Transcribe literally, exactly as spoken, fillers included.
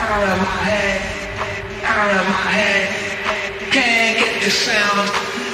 out of my head, out of my head. Can't get the sound